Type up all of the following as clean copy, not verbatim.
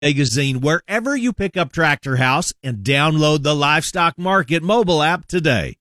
Magazine wherever you pick up Tractor House and download the Livestock Market mobile app today.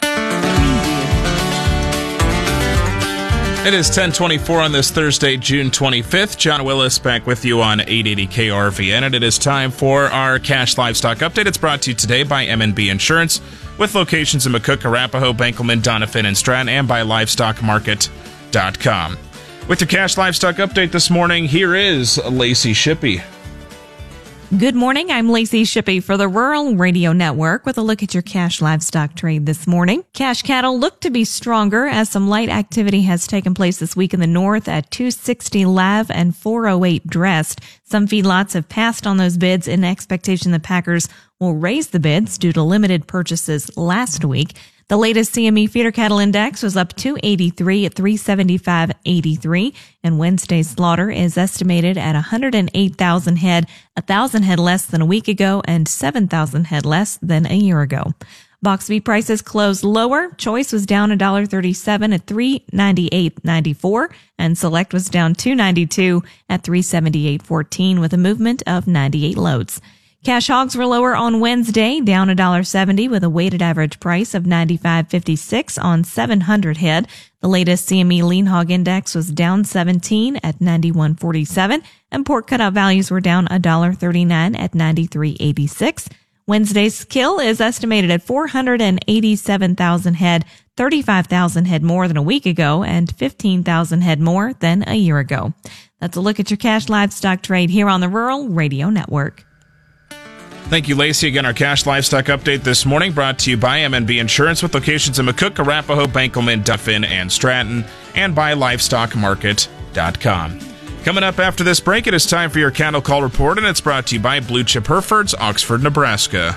It is 10:24 on this Thursday, June 25th. John Willis back with you on 880 KRVN, and it is time for our Cash Livestock Update. It's brought to you today by M&B Insurance, with locations in McCook, Arapahoe, Benkelman, Doniphan, and Stratton, and by LivestockMarket.com. With your Cash Livestock Update this morning, here is Lacey Shippey. Good morning. I'm Lacey Shippey for the Rural Radio Network with a look at your cash livestock trade this morning. Cash cattle look to be stronger as some light activity has taken place this week in the north at 260 Lav and 408 Dressed. Some feedlots have passed on those bids in expectation the packers will raise the bids due to limited purchases last week. The latest CME feeder cattle index was up 283 at 375.83, and Wednesday's slaughter is estimated at 108,000 head, 1,000 head less than a week ago and 7,000 head less than a year ago. Box beef prices closed lower. Choice was down $1.37 at $398.94, and Select was down $2.92 at $378.14 with a movement of 98 loads. Cash hogs were lower on Wednesday, down $1.70 with a weighted average price of $95.56 on 700 head. The latest CME lean hog index was down 17 at 91.47, and pork cutout values were down $1.39 at 93.86. Wednesday's kill is estimated at 487,000 head, 35,000 head more than a week ago, and 15,000 head more than a year ago. That's a look at your cash livestock trade here on the Rural Radio Network. Thank you, Lacey. Again, our Cash Livestock Update this morning brought to you by M&B Insurance, with locations in McCook, Arapahoe, Benkelman, Doniphan, and Stratton, and by LivestockMarket.com. Coming up after this break, it is time for your Cattle Call Report, and it's brought to you by Blue Chip Herefords, Oxford, Nebraska.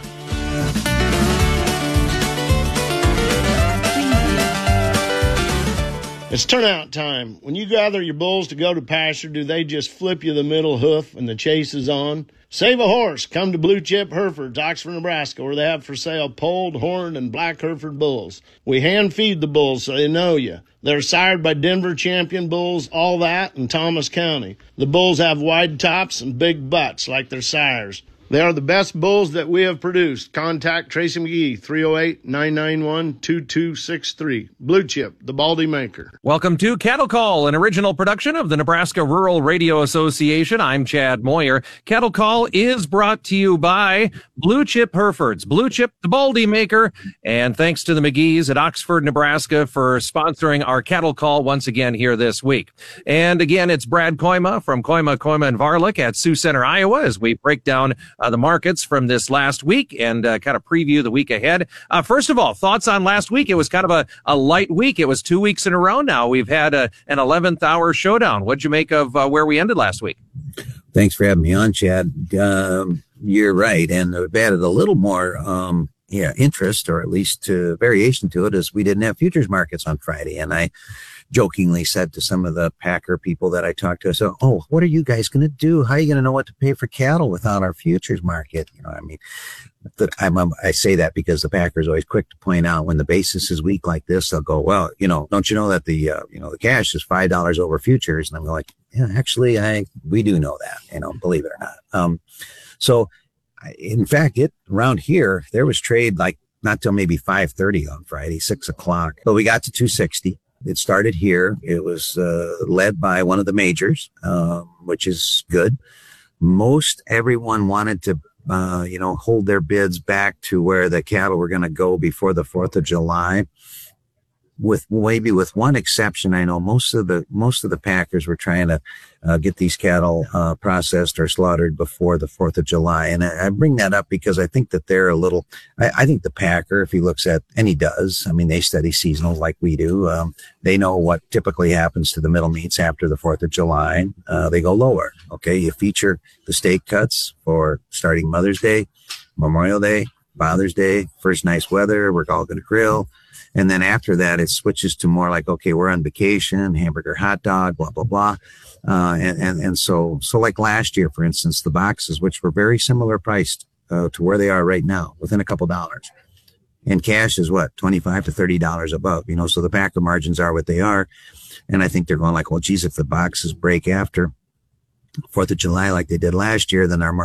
It's turnout time. When you gather your bulls to go to pasture, do they just flip you the middle hoof and the chase is on? Save a horse. Come to Blue Chip Herefords, Oxford, Nebraska, where they have for sale polled, horned, and black Hereford bulls. We hand feed the bulls so they know you. They're sired by Denver champion bulls, all that, in Thomas County. The bulls have wide tops and big butts like their sires. They are the best bulls that we have produced. Contact Tracy McGee, 308-991-2263. Blue Chip, the Baldy Maker. Welcome to Cattle Call, an original production of the Nebraska Rural Radio Association. I'm Chad Moyer. Cattle Call is brought to you by Blue Chip Herefords, Blue Chip, the Baldy Maker, and thanks to the McGees at Oxford, Nebraska for sponsoring our Cattle Call once again here this week. And again, it's Brad Koima from Koima, and Varlick at Sioux Center, Iowa, as we break down the markets from this last week and kind of preview the week ahead. First of all, thoughts on last week. It was kind of a light week. It was 2 weeks in a row now. We've had an 11th hour showdown. What'd you make of where we ended last week? Thanks for having me on, Chad. You're right. And we've added a little more interest, or at least variation to it, as we didn't have futures markets on Friday. And I jokingly said to some of the packer people that I talked to, I said, "Oh, what are you guys going to do? How are you going to know what to pay for cattle without our futures market?" You know, I mean, I say that because the packer is always quick to point out when the basis is weak like this, they'll go, "Well, don't you know that the cash is $5 over futures?" And I'm like, "Yeah, actually, we do know that, believe it or not." So in fact, around here, there was trade like not till maybe 5:30 on Friday, 6 o'clock. But we got to 260. It started here. It was led by one of the majors, which is good. Most everyone wanted to, hold their bids back to where the cattle were going to go before the 4th of July. With one exception, I know most of the packers were trying to get these cattle processed or slaughtered before the 4th of July. And I bring that up because I think that they're I think the packer, if he looks at, and he does, I mean, they study seasonals like we do. They know what typically happens to the middle meats after the 4th of July. They go lower. Okay. You feature the steak cuts for starting Mother's Day, Memorial Day, Father's Day, first nice weather. We're all going to grill. And then after that, it switches to more like, okay, we're on vacation, hamburger, hot dog, blah, blah, blah. And so like last year, for instance, the boxes, which were very similar priced to where they are right now, within a couple dollars. And cash is what, $25 to $30 above, so the packer margins are what they are. And I think they're going like, well, geez, if the boxes break after 4th of July like they did last year, then our